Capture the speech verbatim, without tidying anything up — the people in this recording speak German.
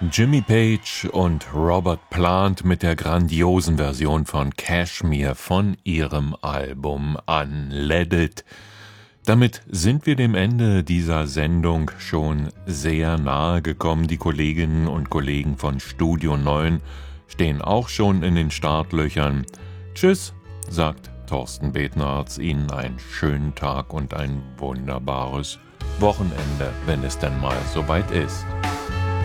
Jimmy Page und Robert Plant mit der grandiosen Version von Kashmir von ihrem Album Unleaded. Damit sind wir dem Ende dieser Sendung schon sehr nahe gekommen. Die Kolleginnen und Kollegen von Studio neun stehen auch schon in den Startlöchern. Tschüss, sagt Thorsten Betnarz. Ihnen einen schönen Tag und ein wunderbares Wochenende, wenn es denn mal soweit ist.